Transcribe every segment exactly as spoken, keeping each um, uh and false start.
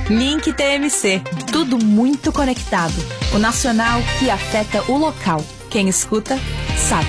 Link T M C, tudo muito conectado. O nacional que afeta o local. Quem escuta, sabe.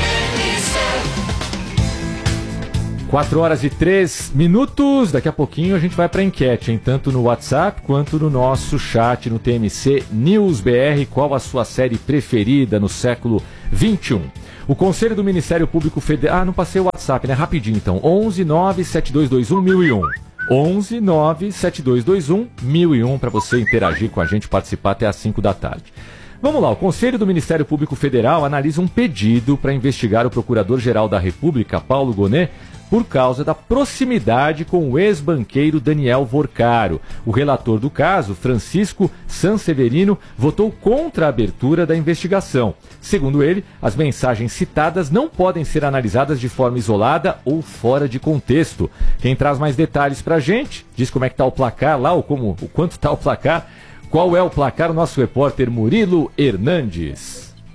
quatro horas e três minutos. Daqui a pouquinho a gente vai para a enquete, hein? Tanto no WhatsApp quanto no nosso chat no T M C News B R. Qual a sua série preferida no século vinte e um? O Conselho do Ministério Público Federal... Ah, não passei o WhatsApp, né? Rapidinho então. onze nove sete dois dois um mil e um. onze nove sete dois dois um mil e um para você interagir com a gente, participar até às cinco da tarde. Vamos lá, o Conselho do Ministério Público Federal analisa um pedido para investigar o Procurador-Geral da República, Paulo Gonet, por causa da proximidade com o ex-banqueiro Daniel Vorcaro. O relator do caso, Francisco Sanseverino, votou contra a abertura da investigação. Segundo ele, as mensagens citadas não podem ser analisadas de forma isolada ou fora de contexto. Quem traz mais detalhes para a gente, diz como é que está o placar lá, ou como, o quanto está o placar, qual é o placar, o nosso repórter Murilo Hernandes.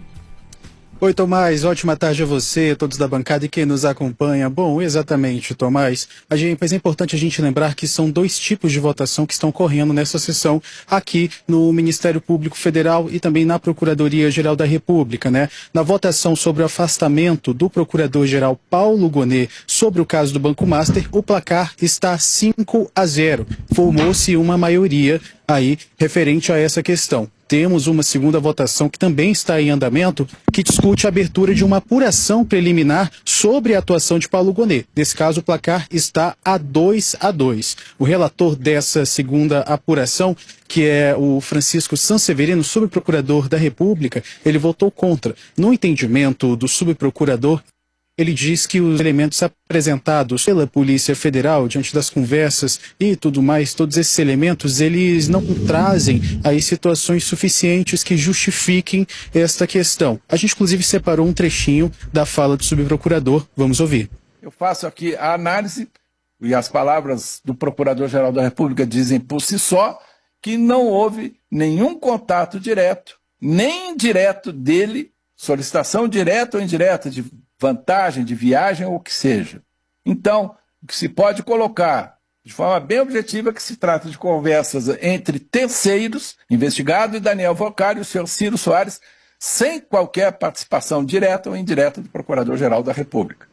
Oi, Tomás, ótima tarde a você, todos da bancada e quem nos acompanha. Bom, exatamente, Tomás, a gente, mas é importante a gente lembrar que são dois tipos de votação que estão correndo nessa sessão aqui no Ministério Público Federal e também na Procuradoria-Geral da República, né? Na votação sobre o afastamento do Procurador-Geral Paulo Gonet sobre o caso do Banco Master, o placar está cinco a zero. Formou-se uma maioria aí referente a essa questão. Temos uma segunda votação que também está em andamento, que discute a abertura de uma apuração preliminar sobre a atuação de Paulo Gonet. Nesse caso, o placar está a dois a dois. O relator dessa segunda apuração, que é o Francisco Sanseverino, subprocurador da República, ele votou contra. No entendimento do subprocurador, ele diz que os elementos apresentados pela Polícia Federal diante das conversas e tudo mais, todos esses elementos, eles não trazem aí situações suficientes que justifiquem esta questão. A gente, inclusive, separou um trechinho da fala do subprocurador. Vamos ouvir. Eu faço aqui a análise, e as palavras do Procurador-Geral da República dizem por si só que não houve nenhum contato direto, nem indireto dele, solicitação direta ou indireta de vantagem de viagem ou o que seja. Então, o que se pode colocar de forma bem objetiva é que se trata de conversas entre terceiros, investigado e Daniel Vorcaro e o senhor Ciro Soares, sem qualquer participação direta ou indireta do Procurador-Geral da República.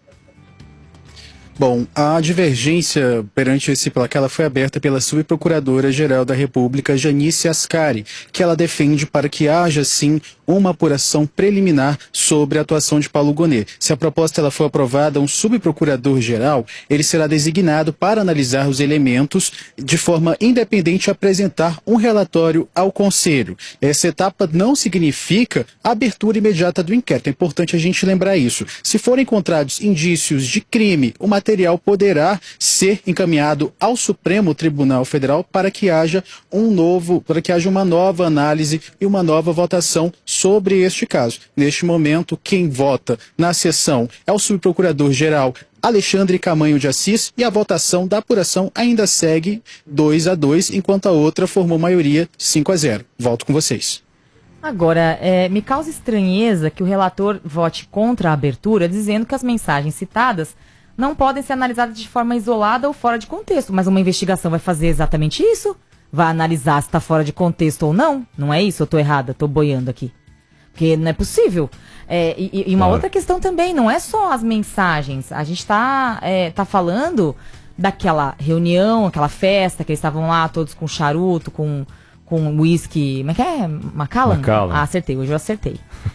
Bom, a divergência perante esse placar ela foi aberta pela subprocuradora-geral da República, Janice Ascari, que ela defende para que haja, sim, uma apuração preliminar sobre a atuação de Paulo Gonet. Se a proposta ela for aprovada, um subprocurador-geral, ele será designado para analisar os elementos de forma independente e apresentar um relatório ao Conselho. Essa etapa não significa a abertura imediata do inquérito. É importante a gente lembrar isso. Se forem encontrados indícios de crime, o material poderá ser encaminhado ao Supremo Tribunal Federal para que haja um novo, para que haja uma nova análise e uma nova votação sobre este caso. Neste momento, quem vota na sessão é o subprocurador-geral Alexandre Camanho de Assis e a votação da apuração ainda segue dois a dois, enquanto a outra formou maioria cinco a zero. Volto com vocês. Agora, é, me causa estranheza que o relator vote contra a abertura, dizendo que as mensagens citadas não podem ser analisadas de forma isolada ou fora de contexto. Mas uma investigação vai fazer exatamente isso? Vai analisar se está fora de contexto ou não? Não é isso? Eu estou errada, estou boiando aqui. Porque não é possível. É, e, e uma claro. Outra questão também, não é só as mensagens. A gente está é, tá falando daquela reunião, aquela festa, que eles estavam lá todos com charuto, com, com whisky. Como é que é? Macallan? Macallan. Ah, acertei, hoje eu acertei.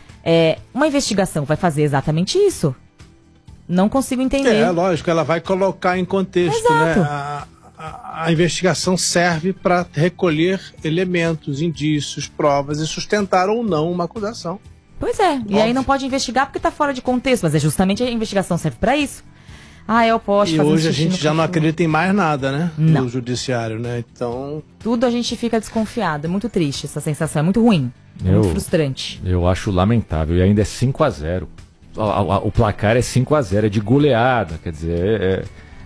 É, uma investigação vai fazer exatamente isso? Não consigo entender. É, lógico, ela vai colocar em contexto, Exato. né? A, a, a investigação serve para recolher elementos, indícios, provas e sustentar ou não uma acusação. Pois é, Óbvio. E aí não pode investigar porque está fora de contexto, mas é justamente a investigação serve para isso. Ah, eu posso E fazer hoje um a gente já não acredita em mais nada, né? Não. No judiciário, né? Então... Tudo a gente fica desconfiado, é muito triste essa sensação, é muito ruim, é eu, muito frustrante. Eu acho lamentável, e ainda é cinco a zero. O, o, o placar é cinco a zero, é de goleada, quer dizer, é,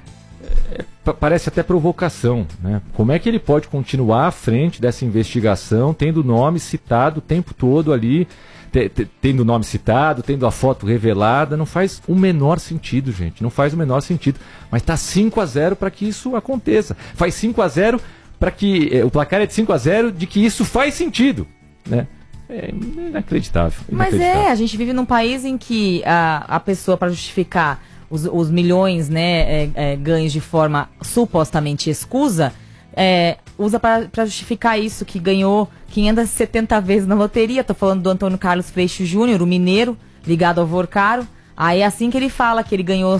é, é, parece até provocação, né? Como é que ele pode continuar à frente dessa investigação, tendo o nome citado o tempo todo ali, te, te, tendo o nome citado, tendo a foto revelada? Não faz o menor sentido, gente, não faz o menor sentido. Mas tá cinco a zero para que isso aconteça. Faz cinco a zero para que é, o placar é de cinco a zero, de que isso faz sentido, né? É inacreditável, Mas inacreditável. é, a gente vive num país em que a, a pessoa, para justificar os, os milhões, né, é, é, ganhos de forma supostamente escusa, é, usa para justificar isso, que ganhou quinhentas e setenta vezes na loteria. Tô falando do Antônio Carlos Freixo Júnior, o mineiro, ligado ao Vorcaro. Aí é assim que ele fala que ele ganhou